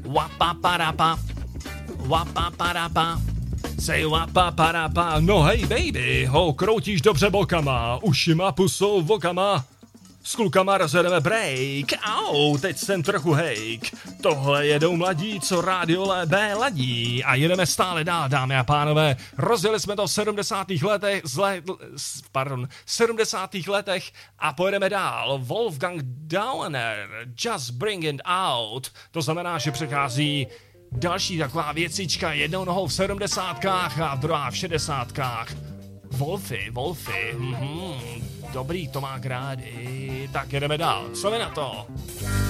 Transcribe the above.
Wapaparapa. Wapaparapa. Say wapaparapa. No hej baby, ho kroutíš dobře bokama, ušima, pusou, vokama. S klukama rozjedeme break, au, teď jsem trochu hejk. Tohle jedou mladí, co rádio B ladí. A jedeme stále dál, dámy a pánové. Rozjeli jsme to v 70. letech a pojedeme dál. Wolfgang Dauner, Just Bring It Out. To znamená, že přechází další taková věcička, jednou nohou v 70kách a druhá v 60kách. Wolfy, dobrý, to má rádi. Tak jedeme dál, co je na to?